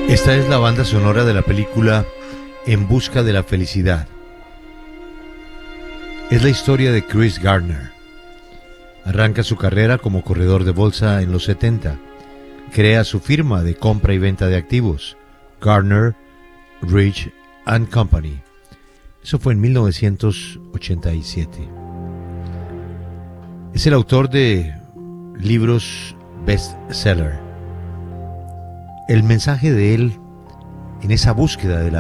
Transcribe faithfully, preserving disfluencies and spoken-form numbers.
Esta es la banda sonora de la película En busca de la felicidad. Es la historia de Chris Gardner. Arranca su carrera como corredor de bolsa en los setenta. Crea su firma de compra y venta de activos, Gardner, Rich and Company. Eso fue en mil novecientos ochenta y siete. Es el autor de libros bestseller. El mensaje de él en esa búsqueda de la